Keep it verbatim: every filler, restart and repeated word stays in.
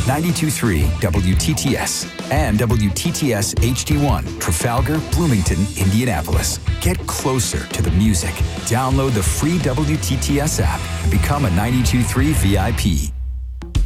ninety-two point three W T T S and W T T S H D one, Trafalgar, Bloomington, Indianapolis. Get closer to the music. Download the free W T T S app and become a ninety-two point three V I P.